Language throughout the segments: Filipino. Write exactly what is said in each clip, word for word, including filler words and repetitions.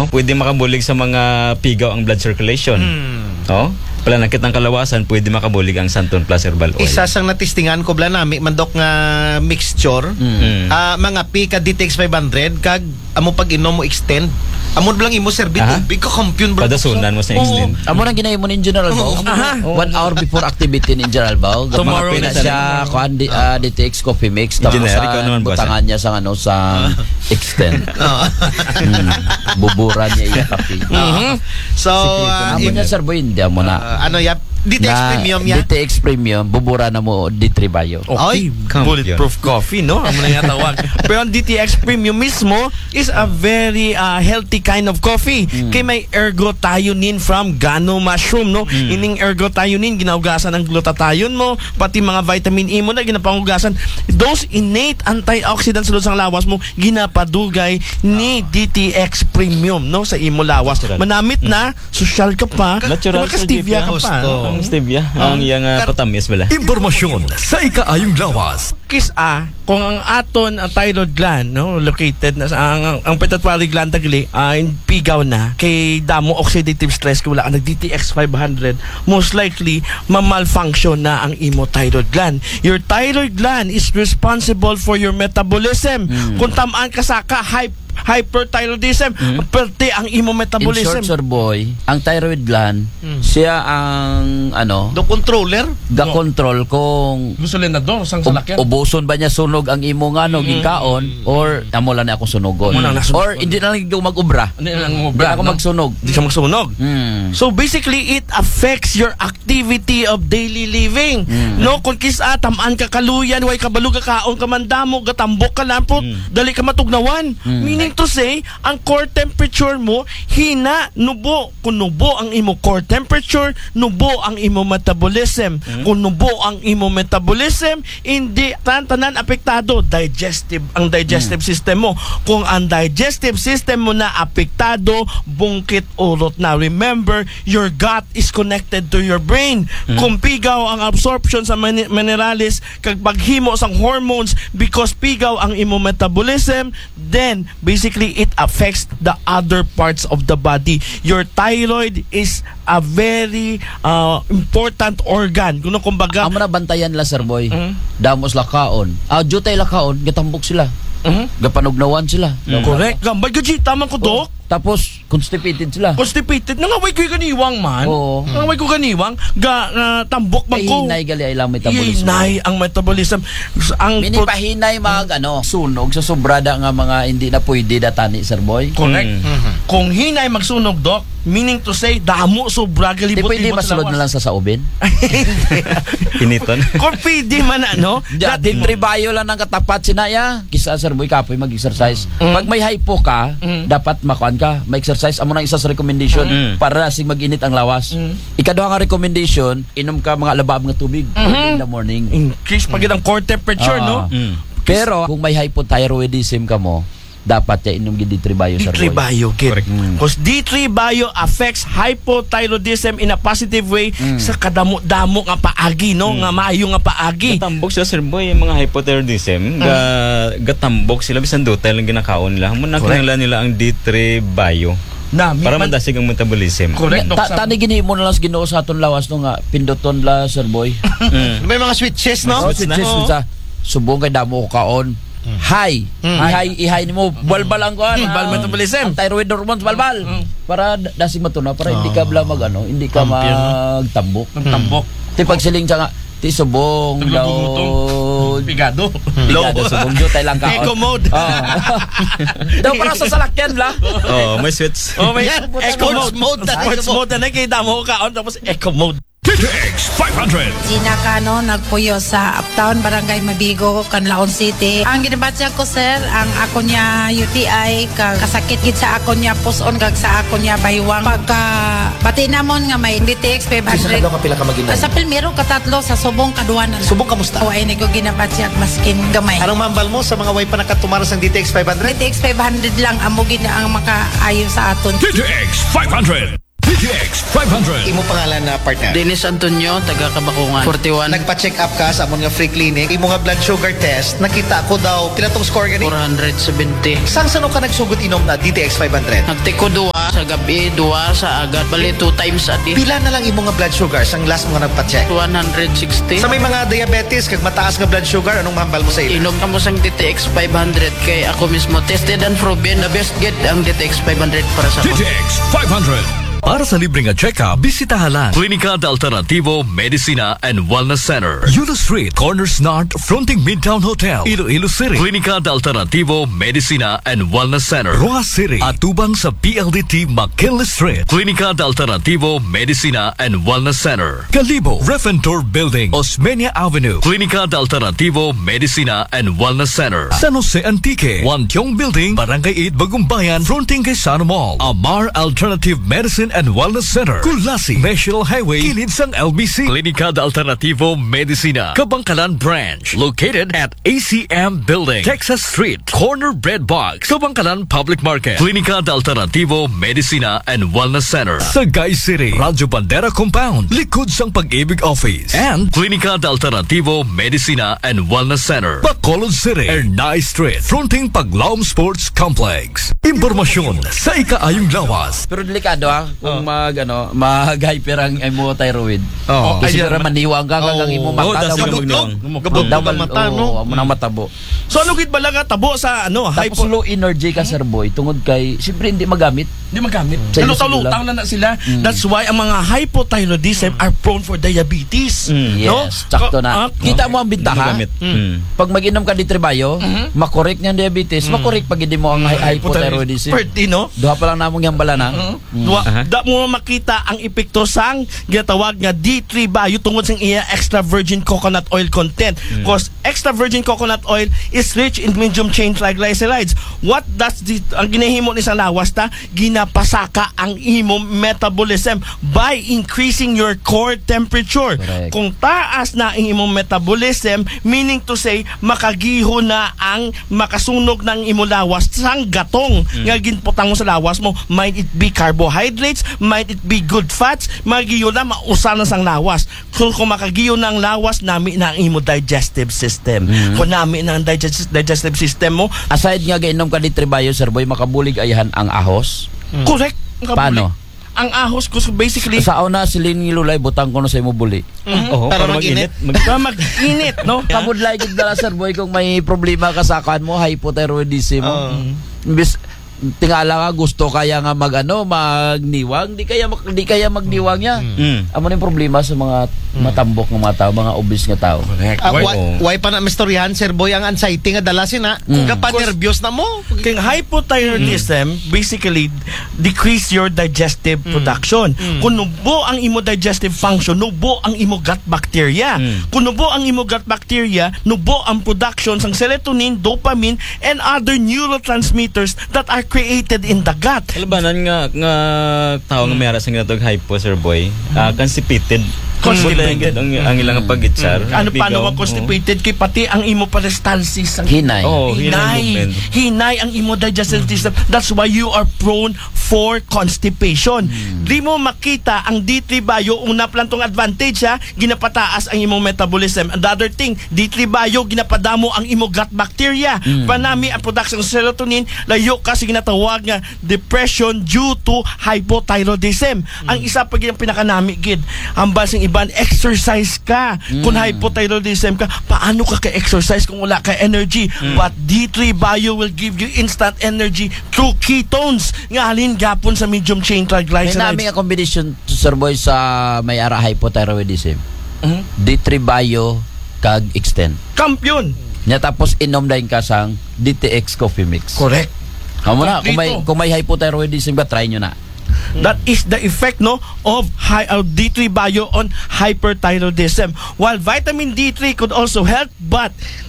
Oh, pwede makabulig sa mga pigaw ang blood circulation. Mm. Oh, pananakit ng kalawasan, pwede makabulig ang Santon Plus Herbal Oil. Isa sang natistingan ko bla nami mandok nga mixture. Mm. Uh, mga pika D T X five hundred kag amo pag inom mo extend. Amo blang imo serbi tubig ka kampiyon bro. Padasunan mo sa extend. Amo nang ginay mo ni General Bao. One hour before activity ni General Bao. Tomorrow na siya kuan di uh, D T X coffee mix tapos uh, butangan niya sa ano sa extend. hmm. Buburan niya iya kape. Uh, so uh, amo niya sir boy hindi mo na. Uh, ano ya D T X na, Premium ya? D T X Premium, bubura na mo D three Bio. Okay, bulletproof coffee, no? Amo na yung tawag. Pero ang D T X Premium mismo is a very uh, healthy kind of coffee. Mm. Kaya may ergothioneine from Gano mushroom, no? Mm. Ining ergothioneine, ginaugasan ang glutathione mo, pati mga vitamin E mo na ginapangugasan. Those innate antioxidants sa sang lawas mo, ginapadugay ni D T X Premium, no? Sa imo lawas. Manamit na, social ka pa, natural stevia ka pa. Ang stevia, ang iyang uh, patamis bala. Impormasyon sa ikaayong lawas. Kis A, kung ang aton ang thyroid gland, no, located na sa ang, ang, ang pituitary gland tagli, uh, pigaw na kay damo oxidative stress kung wala ka nag D T X five hundred, most likely ma-malfunction na ang imo thyroid gland. Your thyroid gland is responsible for your metabolism. Hmm. Kung tamaan ka sa ka hype hyperthyroidism, mm. perte ang imo metabolism. In short, sir boy, ang thyroid gland, mm. siya ang ano, do controller, ga control kung gusto lang na do sang salakyan. Ubuson ba niya sunog ang imo nga no, mm. gikaon or amo lang na akong sunogon. Mm. Or hindi na lang mag-ubra. Hindi na lang mag-ubra. Ako no? magsunog. Hindi ka magsunog. Mm. So basically, it affects your activity of daily living. Mm. No, kung kisa tamaan ka kaluyan, way kabalo ka kaon ka mandamo, gatambok ka lampot, mm. dali ka matugnawan. Mm. Meaning to say, ang core temperature mo hina, nubo. Kung nubo ang imo core temperature, nubo ang imo metabolism. Mm-hmm. Kung nubo ang imo metabolism, hindi tan-tanan apektado digestive ang digestive mm-hmm. system mo. Kung ang digestive system mo na apektado, bungkit urot na. Remember, your gut is connected to your brain. Mm-hmm. Kung pigaw ang absorption sa min- minerales, kag paghimo sang hormones because pigaw ang imo metabolism, then basically it affects the other parts of the body. Your thyroid is a very uh, important organ. Kuno kumbaga, amo na bantayan la sir boy. Mm-hmm. Damos lakaon. Ah, jutay lakaon, gatambok sila. Mm-hmm. Gapanugnawan sila. Mm-hmm. Correct. Gambay gaji tama ko dok. Oh. Tapos constipated sila. Constipated. Nangaway ko ganiwang man. Oo. Nangaway ko ganiwang ga uh, tambok man ko. Hinay gali ay lang metabolism. Hinay ang metabolism. Ang minipahinay mag ano, sunog sa sobrada nga mga hindi na pwede datani sir boy. Correct. Mm-hmm. Kung hinay magsunog dok, meaning to say damo sobra galibot. Di pwede masulod na lang sa saubin. Piniton. Kung pwede man ano, da D three Bio lang ang katapat sinaya. Kisa sir boy kapoy mag-exercise. Mm. Pag may hypo ka, mm. dapat makuan ka, may exercise. Amo nang isa sa recommendation mm. para sig mag-init ang lawas. Mm. Ikaduha nga recommendation, inom ka mga labab nga tubig mm-hmm. in the morning. Increase pag ang core temperature, uh, no? Mm. Pero kung may hypothyroidism ka mo, dapat ya inom gid D three Bio sir boy. D three Bio, kid. Mm. Because D three Bio affects hypothyroidism in a positive way mm. sa kadamo-damo nga paagi, no? Mm. Nga maayo nga paagi. Gatambok sila sir boy, yung mga hypothyroidism, mm. ga, gatambok sila bisan dutay lang ginakaon nila. Muna kinahanglan nila ang D three Bio. Na, para mandasig ang metabolism. Correct. Ta- tani gini mo na lang Ginoo sa aton lawas no nga pinduton la sir boy. mm. May mga switches no? May switches oh. sa subong kay damo ko kaon. Mm. High. Mm. Ihay, ihay nimo balbal ang kuan. Balbal uh, metabolism. Ang thyroid hormones balbal. Mm. Para dasig matuna para oh. hindi ka bla mag ano, hindi ka magtambok. Magtambok. Mm. Ti pagsiling sa nga ti subong daw pigado. Pigado subong do tay lang ka. Eco mode. Oh. Daw para sa salakyan bla. Oh, may switch. Oh, may eco mode. mode. Sports mode na kay damo ka on tapos eco mode. D T X five hundred. Gina Cano, nagpuyo sa Uptown, Barangay Mabigo, Canlaon City. Ang ginabatya ko, sir, ang ako niya U T I, kag kasakit gid sa ako niya puson, kag sa ako niya baywang. Pagka pati namon nga may D T X five hundred. Sa ka pila ka maginan? Sa Pilmero, katatlo, sa Subong, Kaduan na lang. Subong, kamusta? O, ay ko ginabatya maskin gamay. Anong mambal mo sa mga way pa nakatumaras ng D T X five hundred? D T X five hundred lang, amo gid ang makaayo sa aton. D T X five hundred. D T D T X five hundred. Imo pangalan na partner. Dennis Antonio, taga Kabakungan. forty-one. Nagpa-check up ka sa amon nga free clinic. Imo nga blood sugar test, nakita ko daw pila tong score gani. four seventy. Sang sano ka nagsugod inom na D T X five hundred? Nagtiko duwa sa gabi, duwa sa agad. Bali, two times a day. Pila na lang imo nga blood sugar sang last mo nga nagpa-check? one sixty. Sa may mga diabetes kag mataas nga blood sugar, anong mahambal mo sa ila? Inom ka mo sang D T X five hundred kay ako mismo tested and proven the best get ang D T X five hundred para sa D ako. T X five hundred. Para sa libreng check-up, bisitahan Klinika de Alternativo Medicina and Wellness Center. Yulo Street, Corners North, fronting Midtown Hotel, Iloilo City. Klinika de Alternativo Medicina and Wellness Center. Roa City, atubang sa P L D T McKinley Street. Klinika de Alternativo Medicina and Wellness Center. Calibo, Refentor Building, Osmeña Avenue. Klinika de Alternativo Medicina and Wellness Center. San Jose Antique, Wantiong Building, Barangay eight, Bagumbayan, fronting kay Sano Mall. Amar Alternative Medicine and Wellness Center. Kulasi, National Highway, kilid sang L B C. Klinika de Alternativo Medicina, Kabangkalan Branch, located at A C M Building, Texas Street, Corner Bread Box, Kabangkalan Public Market. Klinika de Alternativo Medicina and Wellness Center. Sagay City, Radyo Bandera Compound, likod sang Pag-ibig Office. And Klinika de Alternativo Medicina and Wellness Center, Bacolod City, Ernay Street, fronting Paglaom Sports Complex. Impormasyon sa ikaayong lawas. Pero delikado ah, kung mag, ano, mag-hyper ang imo thyroid. Oo. Kasi Ay, siguro maniwang ka kang imo Oo, mata. dahil daw- magniwang. Gabog daw- ang mata, no? Oo, amo nang matabo. So ano gid bala nga tabo sa ano, Tapos hypo. low energy ka, sir boy, tungod kay, siyempre hindi magamit. Di magamit. Sa inyo Lutaw-lutaw na na sila. That's why ang mga hypothyroidism are prone for diabetes. Mm. No? Yes, sakto na. Ah, Kita mo ang bintaha. Magamit. Mm. Pag mag-inom ka di Trebayo, makorek niya ang diabetes, makorek pag hindi mo ang hy- hypothyroidism. Perti, no? Duha pa lang namong yung bala na. Duwa, Aha. da mo makita ang epekto sang ginatawag nga D three Bio tungod sa iya extra virgin coconut oil content. Because extra virgin coconut oil is rich in medium chain triglycerides. What does the ang ginahimo ni sa lawas ta? Ginapasaka ang imo metabolism by increasing your core temperature. Correct. Kung taas na ang imong metabolism, meaning to say makagiho na ang makasunog ng imo lawas sang gatong nga ginputang mo sa lawas mo, might it be carbohydrates, might it be good fats, magiyo na mausa na sang lawas. So kung makagiyo na ang lawas, nami na ang imo digestive system. Kung nami na ang digest- digestive system mo, Aside nga gainom ka di Trebayo, sir boy, makabulig ayahan ang ahos. correct. Ang Paano? Ang ahos ko so basically Sa una silin ni Lulay butang ko no sa imo buli. Oo, Para para mag-init. mag-init. Mag- para mag-init, no? Kabudlay gid dala, sir boy, kung may problema ka sa kan mo, hypothyroidism mo. Imbis tingala ka gusto kaya nga magano magniwang, di kaya mag- di kaya magniwang ya. Mm. Amo ni problema sa mga matambok nga mga tao, mga obese nga tao. Ah, Why- why, oo. why pa na mistoryahan, Sir Boy, ang anxiety nga dala sina? Kung ka pa nervyos na mo. Kaya hypothyroidism basically decrease your digestive production. Kung nubo ang imo digestive function, nubo ang imo gut bacteria. Kung nubo ang imo gut bacteria, nubo ang production ng serotonin, dopamine, and other neurotransmitters that are created in the gut. Kalabanan nga nga tao nga mayara sa ginatog hypo, sir boy. Ah, constipated. Constipated. Ang, ang ilang pag-itsar. Ano paano mag constipated kay pati ang imo peristalsis ang Hinay. Oo, hinay hinay. movement. Hinay ang imo digestive system. That's why you are prone for constipation. Di mo makita ang D three Bio, una pa lang tong advantage ha, ginapataas ang imo metabolism. And the other thing, D three Bio, ginapadamo ang imo gut bacteria. Panami ang production ng serotonin, layo kasi ginatawag nga depression due to hypothyroidism. Ang isa pa yung pinakanami gid, hambal sing iban, exercise ka. Kung hypothyroidism ka, paano ka ka-exercise kung wala ka energy? But D three Bio will give you instant energy through ketones nga halin gapon sa medium chain May triglycerides. nami nga combination, sir boy, sa may ara hypothyroidism. D three Bio kag extend. Kampiyon. Nya tapos inom dahin ka sang D T X coffee mix. Correct. Kamo na, kung may, Kompleto. kung may hypothyroidism ka, try nyo na. That is the effect no of high, uh, D three Bio on hyperthyroidism. While vitamin D three could also help, but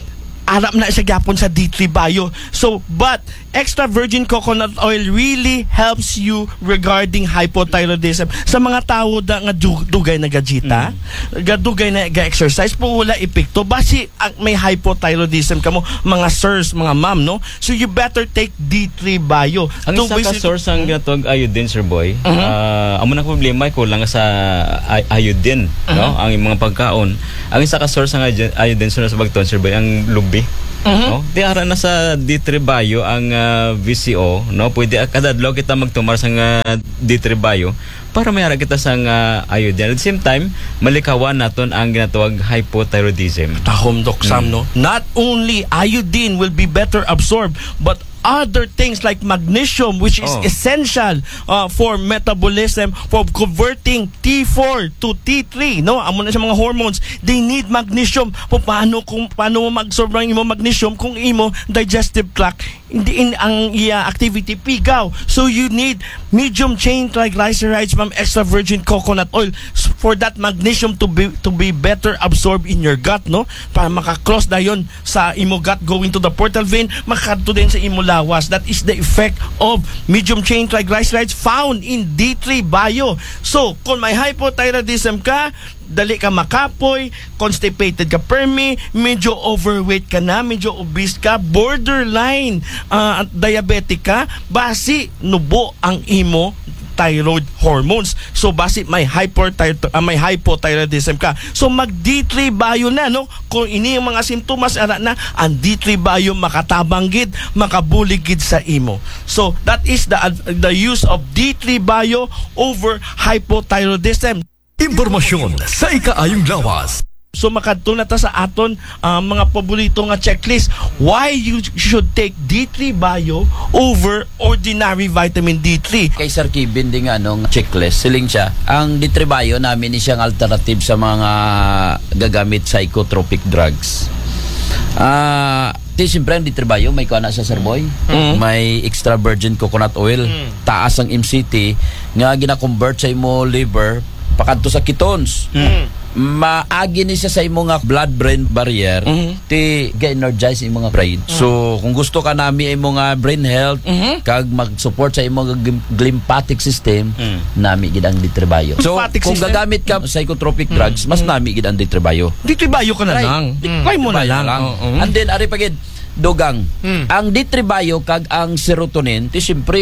arap na siya gyapon sa D three Bio. So, but extra virgin coconut oil really helps you regarding hypothyroidism. Sa mga tao da nga du- dugay na gajita, mm. gadugay na ga-exercise, po wala epekto. Basi ang may hypothyroidism kamo, mga sirs, mga ma'am, no? So, you better take D three Bio. Ang To isa ka basic- source ang ginatawag iodine, Sir Boy. Mhm. Ah, amo na problema ko lang sa i- iodine, no? Ang mga pagkaon. Ang isa ka source ng iodine, iodine sa bagton, Sir Boy, ang lubi. No? Di ara na sa D three Bio ang ah, V C O, no? Pwede kadadlaw kita magtumar sa nga D three Bio para may ara kita sa nga iodine. At the same time, malikawan naton ang ginatawag hypothyroidism. Tahom Doc Sam, no? Not only iodine will be better absorbed, but other things like magnesium, which is Oh. essential uh, for metabolism, for converting T four to T three, no? Amo na sa mga hormones, they need magnesium. Po paano kung paano mo mag-absorb ng imo magnesium kung imo digestive tract hindi in ang iya activity pigaw. So you need medium chain triglycerides from extra virgin coconut oil s- for that magnesium to be to be better absorbed in your gut, no? Para maka-cross dayon sa imo gut going to the portal vein, makadto din sa imo lawas. That is the effect of medium chain triglycerides found in D three Bio. So, kung may hypothyroidism ka, dali ka makapoy, constipated ka permi, medyo overweight ka na, medyo obese ka, borderline uh, diabetic ka, basi nubo ang imo thyroid hormones. So basi may hyperthyroid uh, may hypothyroidism ka. So mag D three Bio na, no? Kung ini ang mga simptomas ara na, ang D three Bio makatabang gid, makabulig gid sa imo. So that is the the use of D three Bio over hypothyroidism. Impormasyon sa ikaayong lawas. So makadto na ta sa aton uh, mga paborito nga checklist why you should take D three Bio over ordinary vitamin D three. Kay Sir Kevin din nga anong checklist, siling siya. Ang D three Bio namin ni siyang alternative sa mga gagamit psychotropic drugs. Ah, uh, di siyempre ang D three Bio may kuana sa Sir Boy. Mm. May extra virgin coconut oil. Mm. Taas ang M C T nga gina-convert sa imo liver pakadto sa ketones. Mm. Maagi ni siya sa imo nga blood-brain barrier, mm-hmm. ti ga-energize imo nga brain. Mm-hmm. So kung gusto ka nami imo nga brain health, mm-hmm. kag mag-support sa imo nga lymphatic system, mm-hmm. nami gid ang D three Bio. So Lymphatic kung system? gagamit ka psychotropic drugs, mm-hmm. mas nami gid ang D three Bio. D three Bio ka na Try. lang. Mm. Try mo na D three Bio lang. Uh-uh. And then ari pagid dugang. Mm. Ang D three Bio kag ang serotonin, ti siyempre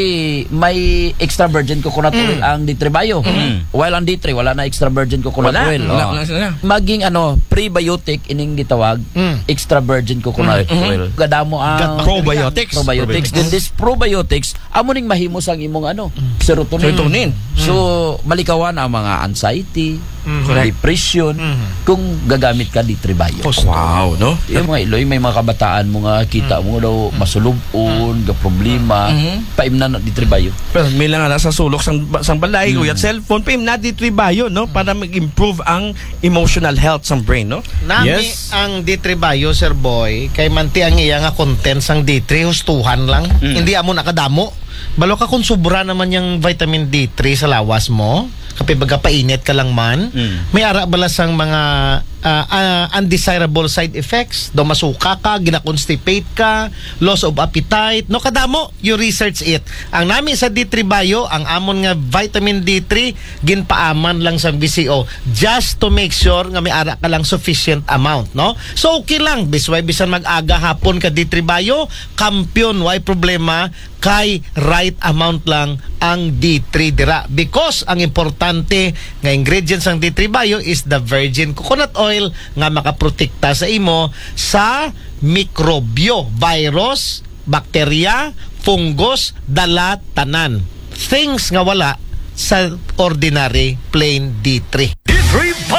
may extra virgin coconut oil ang D three Bio. Mm. While ang D three wala na extra virgin coconut Wala. oil. Wala Oh. na sila. Maging ano, prebiotic ining gitawag, Mm. extra virgin coconut Mm. oil. Gadamo ang Gat- probiotics. Probiotics. Then this probiotics amo ning mahimos ang imong ano, serotonin. Serotonin. So malikawan ang mga anxiety, Correct. depression kung gagamit ka D three Bio. Wow, no? Yung mga iloy, may mga kabataan mo nga kita mo daw masulubon, ga problema, Mhm. paimnan na D three Bio. Pero may lang nasa sulok sang, sang balay, mm. cellphone, pa na D three Bio, no? Para mag-improve ang emotional health sang brain, no? Nami Yes. ang D three Bio, Sir Boy, kay manti ang iya nga content sang D three, hustuhan lang. Hindi amo nakadamo. Balo ka kung sobra naman yung vitamin D three sa lawas mo, kapag baga painit ka lang man, Mm. may ara bala sang mga uh, uh, undesirable side effects. Do masuka ka, gina-constipate ka, loss of appetite. No kadamo, you research it. Ang nami sa D three Bio, ang amon nga vitamin D three, ginpaaman lang sa B C O just to make sure nga may ara ka lang sufficient amount, no? So okay lang, bisway bisan mag-aga hapon ka D three Bio, kampiyon, why problema, kay right amount lang ang D three dira. Because ang importante nga ingredients ng D three Bio is the virgin coconut oil nga makaprotekta sa imo sa mikrobyo, virus, bakterya, fungus, dala, tanan. Things nga wala sa ordinary plain D three. D three